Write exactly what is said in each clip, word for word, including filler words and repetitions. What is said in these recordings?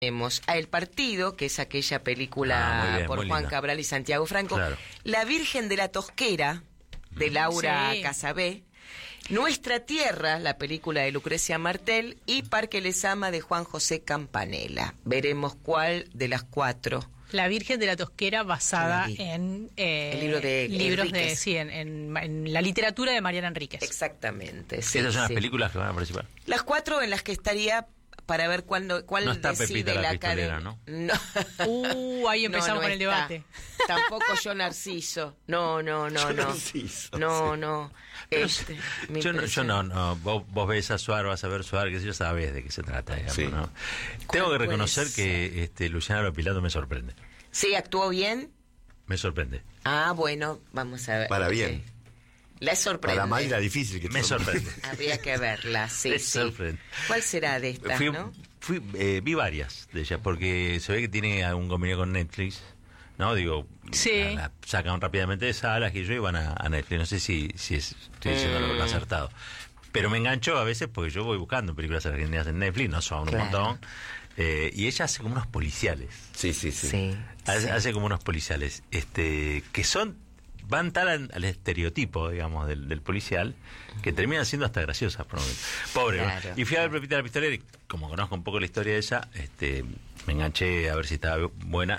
Tenemos a El Partido, que es aquella película ah, bien, por Juan linda. Cabral y Santiago Franco, claro. La Virgen de la Tosquera, de Laura sí. Casabé, Nuestra Tierra, la película de Lucrecia Martel, y Parque Lezama de Juan José Campanella. Veremos cuál de las cuatro. La Virgen de la Tosquera, basada Sí. en eh, El libro de libros Enríquez. de sí, en, en, en la literatura de Mariana Enríquez. Exactamente. Sí, Esas son las sí. películas que van a participar. Las cuatro en las que estaría para ver cuándo, cuál No está decide Pepita la la Pistolera, academia. ¿no? No. Uh, ahí empezamos No, no con el está. debate. Tampoco yo Narciso. No, no, no, Yo no. Narciso, No, sí. no. Pero Este, me yo, no, yo impresiona. no, no. Vos, vos ves a Suar, vas a ver Suar, que ya sabes de qué se trata, digamos, Sí. ¿no? Tengo que puede reconocer ser? que este, Luciana Lopilato me sorprende. Sí, actuó bien. Me sorprende. Ah, bueno, vamos a ver. Para Ok. bien. La sorprende. Para mal era difícil que te Me sorprende. Habría que verla, sí, Me sí. sorprende. ¿Cuál será de estas, Fui, no? fui, eh, vi varias de ellas, porque se ve que tiene algún convenio con Netflix, ¿no? Digo, Sí. la, la sacan rápidamente de salas y yo iban a, a Netflix. No sé si, si es, estoy diciendo Mm. lo acertado. Pero me enganchó a veces porque yo voy buscando películas argentinas en Netflix, no son un Claro. montón. Eh, y ella hace como unos policiales. Sí, sí, sí. Sí. Hace, sí. hace como unos policiales, este, que son, van tal al, al estereotipo, digamos, del, del policial, que terminan siendo hasta graciosas, por momentos. Pobre, ¿no? Claro, Y fui a ver claro. Pepita la Pistolera y como conozco un poco la historia de ella, este, me enganché a ver si estaba buena.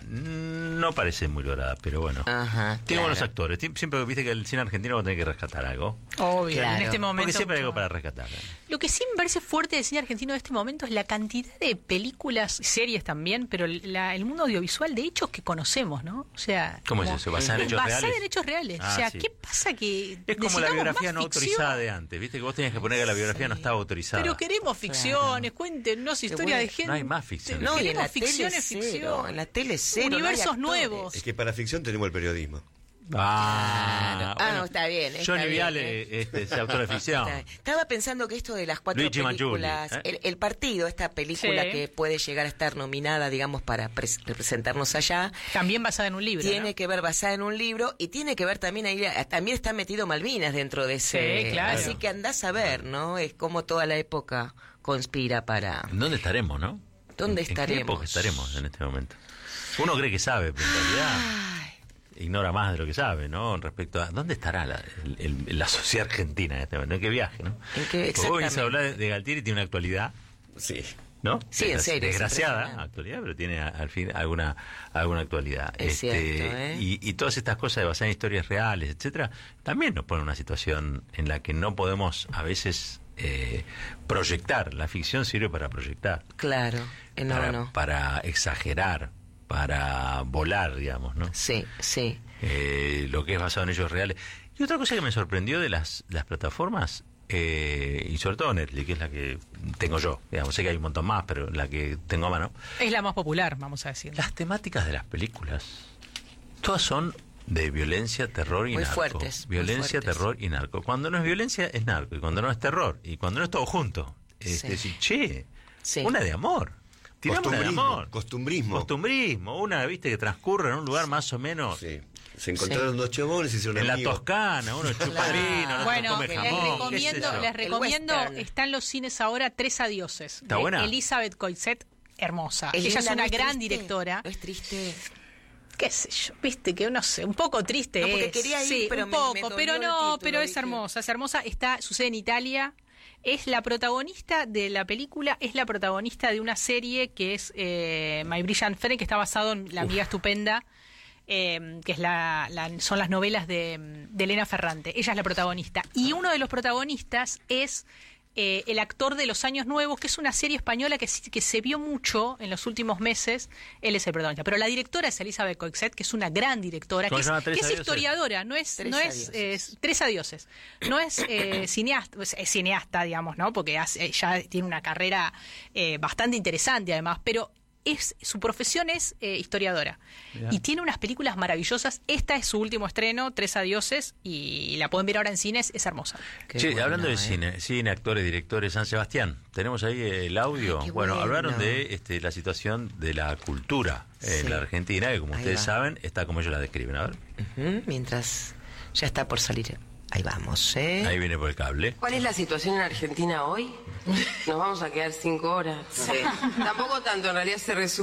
No parece muy lograda, pero bueno. Ajá, Tiene claro. buenos actores. Tiem- Siempre viste que el cine argentino va a tener que rescatar algo. Obvio, Claro. en este momento. Porque siempre hay algo para rescatar. ¿eh? Lo que sí me parece fuerte del cine argentino de este momento es la cantidad de películas, series también, pero la- el mundo audiovisual de hechos que conocemos, ¿no? O sea, ¿Cómo es como- eso? ¿Basada en hechos basada reales? en hechos reales. Ah, o sea, sí. ¿qué pasa que Es como la necesitamos biografía más no ficción? autorizada de antes, ¿viste? Que vos tenías que poner que la biografía no estaba autorizada. Pero queremos ficciones, cuéntenos historias de bueno. gente. No hay más ficción. No, y en queremos la tele ficciones, cero, ficción. en la tele cero, no hay Universos actores. nuevos. Es que para ficción tenemos el periodismo. Ah, Claro. Ah, no, está bien, está Johnny bien, Viale, ¿eh? este, es autor de ficción. Estaba pensando que esto de las cuatro Luigi películas, Mangiuli, ¿eh? el, el partido, esta película Sí. que puede llegar a estar nominada, digamos, para pres- representarnos allá, También basada en un libro. tiene ¿no? que ver basada en un libro y tiene que ver también ahí, también está metido Malvinas dentro de ese, Sí, claro. así que andás a ver, ¿no? Es como toda la época conspira para. ¿Dónde estaremos, no? ¿Dónde ¿En- ¿En estaremos? qué época estaremos en este momento? Uno cree que sabe, pero en realidad Ay, ignora más de lo que sabe, ¿no? Respecto a dónde estará la, el- el- la sociedad argentina en este momento, en qué viaje, ¿no? ¿En qué? Porque vos venís Exactamente. a hablar de, de Galtieri y tiene una actualidad, Sí. ¿no? Sí, en Desgra- serio, es Desgraciada impresionante. actualidad, pero tiene a- al fin alguna alguna actualidad. Es cierto, ¿eh? y, y todas estas cosas de basar en historias reales, etcétera, también nos ponen en una situación en la que no podemos a veces eh, proyectar. La ficción sirve para proyectar, claro, eh, no, para, no. para exagerar, para volar, digamos, ¿no? Sí, sí. Eh, lo que es basado en hechos reales. Y otra cosa que me sorprendió de las, las plataformas, eh, y sobre todo Netflix, que es la que tengo yo, digamos, sé que hay un montón más, pero la que tengo a mano, Es la más popular, vamos a decir. las temáticas de las películas, todas son de violencia, terror y Muy narco. fuertes, muy Violencia, fuertes. terror y narco. Cuando no es violencia, es narco. Y cuando no es terror. Y cuando no es todo junto. Es Sí. decir, che, Sí. una de amor. Tirame una de Costumbrismo, amor. costumbrismo. Costumbrismo. Una, viste, que transcurre en un lugar más o menos. Sí. Se encontraron dos chabones y hicieron En la amigos. Toscana, uno chupa Claro. vino, otro Bueno, come les jamón, qué sé recomiendo, yo. les recomiendo, western. están los cines ahora Tres Adioses. ¿Está de buena? Elizabeth Coixet, hermosa. Ella es linda, una ¿no gran triste? directora. No es triste. Qué sé yo, viste que no sé, un poco triste No, porque es. quería ir, sí, pero un me- poco, me dolió pero el no, título, pero es dije. hermosa, es hermosa, está, sucede en Italia. Es la protagonista de la película, es la protagonista de una serie que es eh, My Brilliant Friend, que está basado en La Amiga Estupenda, eh, que es la, la- son las novelas de, de Elena Ferrante. Ella es la protagonista. Y uno de los protagonistas es eh, el actor de Los Años Nuevos, que es una serie española que, sí- que se vio mucho en los últimos meses. Él es el protagonista. Pero la directora es Elizabeth Coixet, que es una gran directora, ¿Cómo que se es, llama? Tres que es Adioses. historiadora, no es, Tres no es, Adioses. es Tres Adioses. No es eh, cineasta, pues, es cineasta, digamos, ¿no? Porque hace- ya tiene una carrera eh, bastante interesante, además, pero es su profesión es eh, historiadora. Mirá. Y tiene unas películas maravillosas. Esta es su último estreno, Tres Adioses, y la pueden ver ahora en cines, es hermosa. Qué Che, bueno, hablando de ¿eh? cine, cine, actores, directores, San Sebastián, tenemos ahí el audio. Ay, qué bueno, bueno. hablaron de este, la situación de la cultura en Sí. la Argentina, que como Ahí ustedes va. saben, está como ellos la describen. A ver. Ujú, mientras ya está por salir Ahí vamos, ¿eh? Ahí viene por el cable. ¿Cuál es la situación en Argentina hoy? Nos vamos a quedar cinco horas. Sí. Tampoco tanto, en realidad se resume.